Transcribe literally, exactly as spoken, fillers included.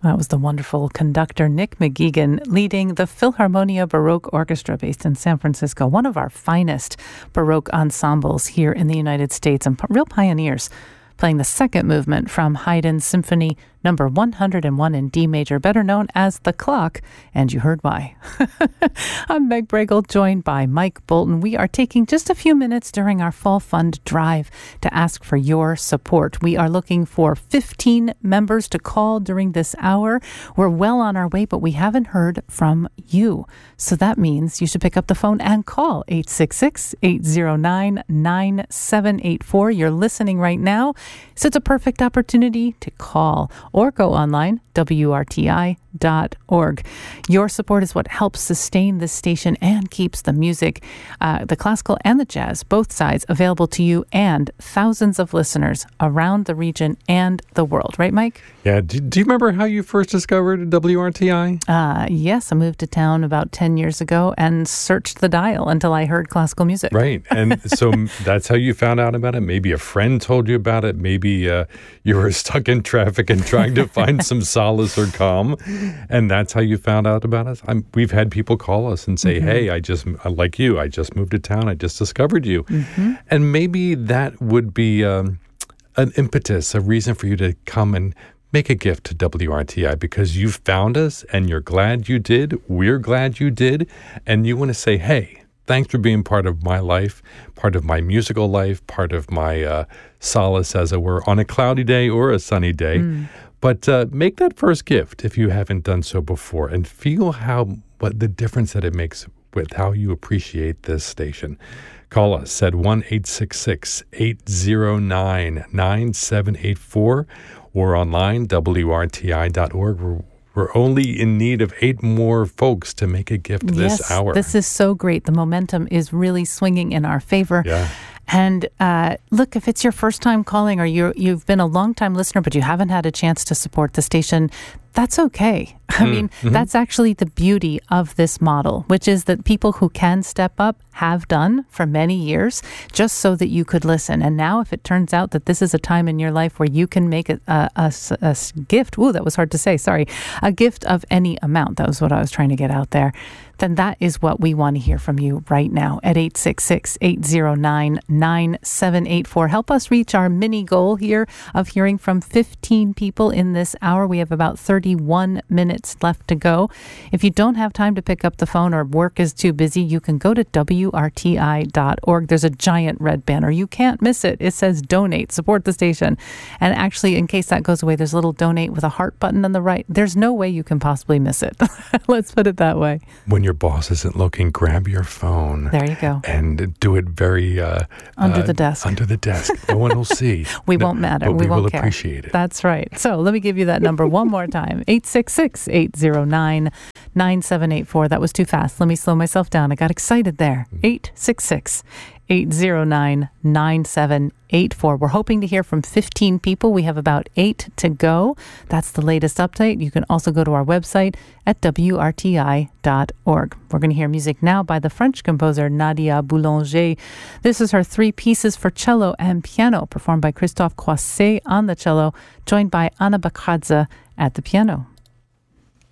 That was the wonderful conductor Nick McGeegan leading the Philharmonia Baroque Orchestra based in San Francisco, one of our finest Baroque ensembles here in the United States and real pioneers, playing the second movement from Haydn's Symphony number one hundred one in D major, better known as The Clock, and you heard why. I'm Meg Bregel, joined by Mike Bolton. We are taking just a few minutes during our Fall Fund Drive to ask for your support. We are looking for fifteen members to call during this hour. We're well on our way, but we haven't heard from you. So that means you should pick up the phone and call eight six six, eight zero nine, nine seven eight four. You're listening right now, so it's a perfect opportunity to call or go online, W R T I dot org. Your support is what helps sustain this station and keeps the music, uh, the classical and the jazz, both sides, available to you and thousands of listeners around the region and the world. Right, Mike? Yeah. Do, do you remember how you first discovered W R T I? Uh, yes. I moved to town about ten years ago and searched the dial until I heard classical music. Right. And so that's how you found out about it. Maybe a friend told you about it. Maybe uh, you were stuck in traffic and trying to find some solace or calm. And that's how you found out about us. I'm, we've had people call us and say, mm-hmm. hey, I just, like you, I just moved to town. I just discovered you. Mm-hmm. And maybe that would be um, an impetus, a reason for you to come and make a gift to W R T I because you found us and you're glad you did. We're glad you did. And you want to say, hey, thanks for being part of my life, part of my musical life, part of my uh, solace, as it were, on a cloudy day or a sunny day. Mm. But uh, make that first gift if you haven't done so before and feel how what the difference that it makes with how you appreciate this station. Call us at one eight six six, eight zero nine, nine seven eight four or online, W R T I dot org. We're, we're only in need of eight more folks to make a gift yes, this hour. This is so great. The momentum is really swinging in our favor. Yeah. And uh, look, if it's your first time calling or you're, you've been a long-time listener, but you haven't had a chance to support the station, that's okay. I mm, mean, mm-hmm. that's actually the beauty of this model, which is that people who can step up have done for many years just so that you could listen. And now if it turns out that this is a time in your life where you can make a, a, a, a gift, ooh, that was hard to say, sorry, a gift of any amount, that was what I was trying to get out there, then that is what we want to hear from you right now at eight six six, eight zero nine, nine seven eight four. Help us reach our mini goal here of hearing from fifteen people in this hour. We have about thirty-one minutes left to go. If you don't have time to pick up the phone or work is too busy, you can go to W R T I dot org. There's a giant red banner. You can't miss it. It says donate, support the station. And actually, in case that goes away, there's a little donate with a heart button on the right. There's no way you can possibly miss it. Let's put it that way. When your boss isn't looking, grab your phone. There you go. And do it very... Uh, under uh, the desk. Under the desk. No one will see. we no, won't matter. But we, we won't will care. appreciate it. That's right. So let me give you that number one more time. eight six six, eight zero nine, nine seven eight four. That was too fast. Let me slow myself down. I got excited there. eight six six, eight zero nine, nine seven eight four. We're hoping to hear from fifteen people. We have about eight to go. That's the latest update. You can also go to our website at W R T I dot org. We're going to hear music now by the French composer Nadia Boulanger. This is her three pieces for cello and piano, performed by Christophe Croisset on the cello, joined by Anna Bakradze at the piano.